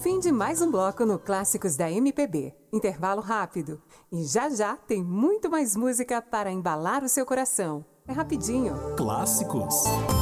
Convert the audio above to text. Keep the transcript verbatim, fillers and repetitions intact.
Fim de mais um bloco no Clássicos da M P B. Intervalo rápido. E já já tem muito mais música para embalar o seu coração. É rapidinho. Clássicos